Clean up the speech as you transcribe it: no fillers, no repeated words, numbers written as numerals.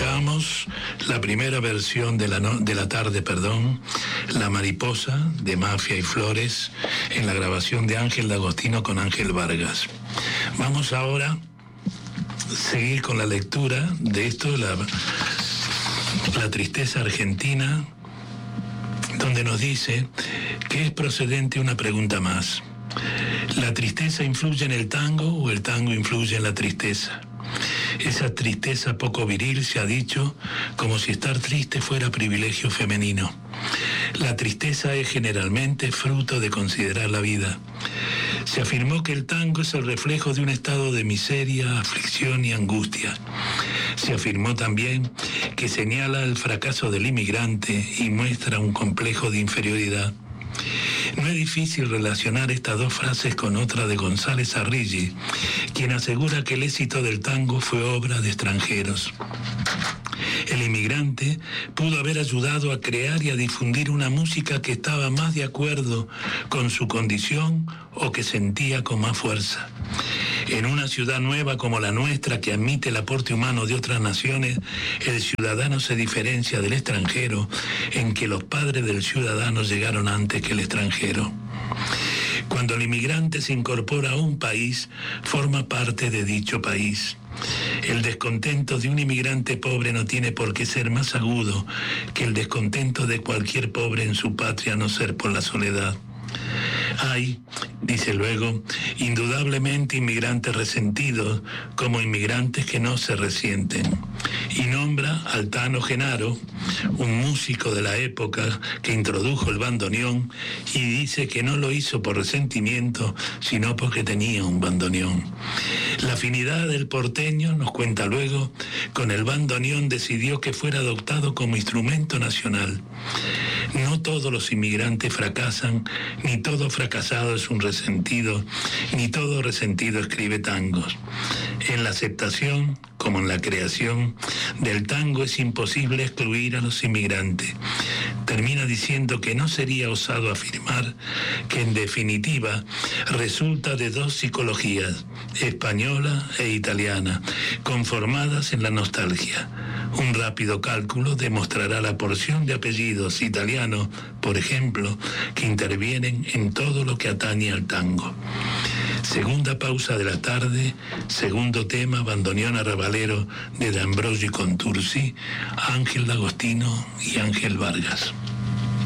Escuchamos la primera versión de la tarde, La Mariposa, de Mafia y Flores, en la grabación de Ángel D'Agostino con Ángel Vargas. Vamos ahora a seguir con la lectura de esto, la tristeza argentina, donde nos dice que es procedente una pregunta más. ¿La tristeza influye en el tango o el tango influye en la tristeza? Esa tristeza poco viril se ha dicho como si estar triste fuera privilegio femenino. La tristeza es generalmente fruto de considerar la vida. Se afirmó que el tango es el reflejo de un estado de miseria, aflicción y angustia. Se afirmó también que señala el fracaso del inmigrante y muestra un complejo de inferioridad. No es difícil relacionar estas dos frases con otra de González Arregui, quien asegura que el éxito del tango fue obra de extranjeros. El inmigrante pudo haber ayudado a crear y a difundir una música que estaba más de acuerdo con su condición o que sentía con más fuerza. En una ciudad nueva como la nuestra, que admite el aporte humano de otras naciones, el ciudadano se diferencia del extranjero en que los padres del ciudadano llegaron antes que el extranjero. Cuando el inmigrante se incorpora a un país, forma parte de dicho país. El descontento de un inmigrante pobre no tiene por qué ser más agudo que el descontento de cualquier pobre en su patria, a no ser por la soledad. Hay, dice luego, indudablemente inmigrantes resentidos como inmigrantes que no se resienten. Y nombra al Tano Genaro, un músico de la época que introdujo el bandoneón, y dice que no lo hizo por resentimiento, sino porque tenía un bandoneón. La afinidad del porteño, nos cuenta luego, con el bandoneón decidió que fuera adoptado como instrumento nacional. No todos los inmigrantes fracasan, ni todo fracasado es un resentido, ni todo resentido escribe tangos. En la aceptación, como en la creación del tango, es imposible excluir a los inmigrantes. Termina diciendo que no sería osado afirmar que en definitiva resulta de dos psicologías, española e italiana, conformadas en la nostalgia. Un rápido cálculo demostrará la porción de apellidos italianos, por ejemplo, que intervienen en todo lo que atañe al tango. Segunda pausa de la tarde, segundo tema, bandoneón arrabalero de D'Ambrosio Contursi, Ángel D'Agostino y Ángel Vargas.